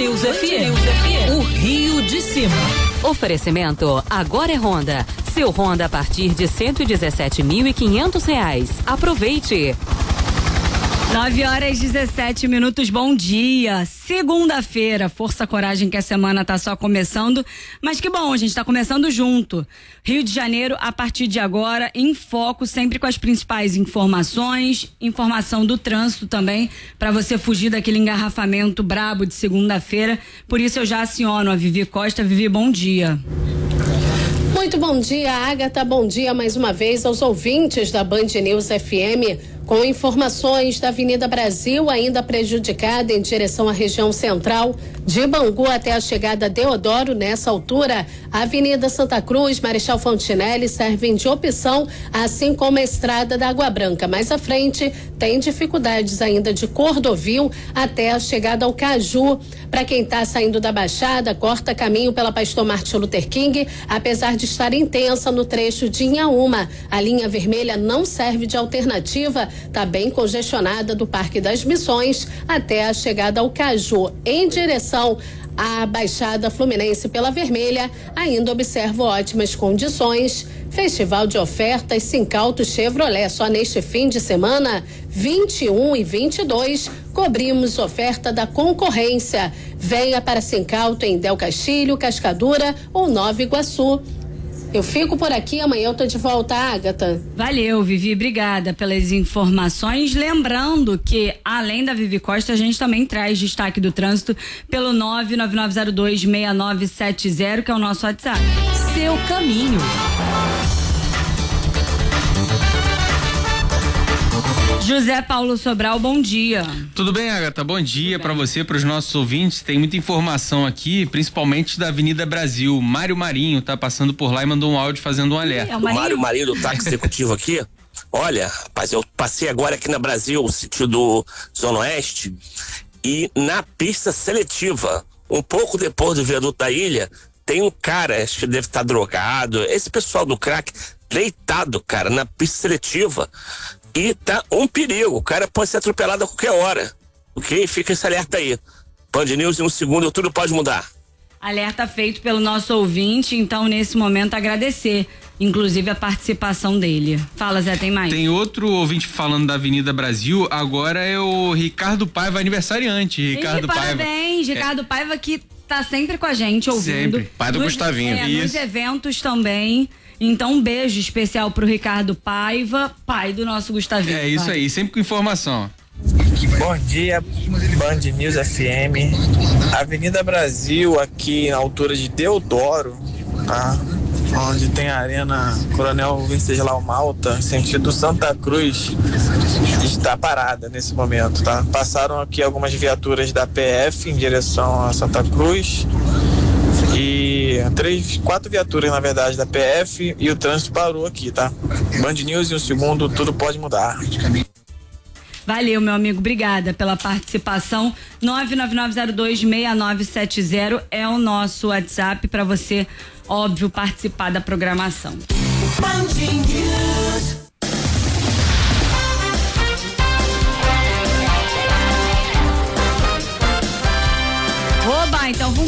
News FM. O Rio de Cima. Oferecimento agora é Honda. Seu Honda a partir de R$117.500. Aproveite. 9h17, bom dia. Segunda-feira, força, coragem que a semana tá só começando, mas que bom, a gente tá começando junto. Rio de Janeiro, a partir de agora, em foco, sempre com as principais informações, informação do trânsito também, para você fugir daquele engarrafamento brabo de segunda-feira. Por isso eu já aciono a Vivi Costa. Vivi, bom dia. Muito bom dia, Agatha. Bom dia mais uma vez aos ouvintes da Band News FM. Com informações da Avenida Brasil ainda prejudicada em direção à região central, de Bangu até a chegada a Deodoro, nessa altura, a Avenida Santa Cruz, Marechal Fontinelli servem de opção, assim como a Estrada da Água Branca. Mais à frente, tem dificuldades ainda de Cordovil até a chegada ao Caju. Para quem está saindo da Baixada, corta caminho pela Pastor Martin Luther King, apesar de estar intensa no trecho de Inhaúma. A linha vermelha não serve de alternativa, está bem congestionada do Parque das Missões até a chegada ao Caju. Em direção à Baixada Fluminense pela Vermelha, ainda observo ótimas condições. Festival de ofertas Sincauto Chevrolet, só neste fim de semana, 21 e 22, cobrimos oferta da concorrência. Venha para Sincauto em Del Castilho, Cascadura ou Nova Iguaçu. Eu fico por aqui, amanhã eu tô de volta, Agatha. Valeu, Vivi, obrigada pelas informações. Lembrando que, além da Vivi Costa, a gente também traz destaque do trânsito pelo 999026970, que é o nosso WhatsApp. Seu caminho. José Paulo Sobral, bom dia. Tudo bem, Agatha? Bom dia para você, para os nossos ouvintes. Tem muita informação aqui, principalmente da Avenida Brasil. Mário Marinho tá passando por lá e mandou um áudio fazendo um alerta. O Mário Marinho do táxi executivo aqui. Olha, rapaz, eu passei agora aqui na Brasil, sentido Zona Oeste, e na pista seletiva, um pouco depois do viaduto da Ilha, tem um cara, acho que deve estar drogado, esse pessoal do crack, deitado, cara, na pista seletiva. E tá um perigo, o cara pode ser atropelado a qualquer hora, ok? Fica esse alerta aí. Band News, em um segundo tudo pode mudar. Alerta feito pelo nosso ouvinte, então nesse momento agradecer, inclusive a participação dele. Fala, Zé, tem mais? Tem outro ouvinte falando da Avenida Brasil, agora é o Ricardo Paiva, aniversariante. Ricardo Paiva. Parabéns, Ricardo Paiva, que tá sempre com a gente ouvindo. Sempre, pai do Gustavinho. Nos eventos também. Então, um beijo especial pro Ricardo Paiva, pai do nosso Gustavinho. É isso aí, sempre com informação. Bom dia, Band News FM. Avenida Brasil, aqui na altura de Deodoro, tá? Onde tem a Arena Coronel Venceslau Malta, sentido Santa Cruz, está parada nesse momento, tá? Passaram aqui algumas viaturas da PF em direção a Santa Cruz. E 4 viaturas, na verdade, da PF, e o trânsito parou aqui, tá? Band News, em um segundo, tudo pode mudar. Valeu, meu amigo, obrigada pela participação. 999026970 é o nosso WhatsApp para você, óbvio, participar da programação. Band News. Oba, então vamos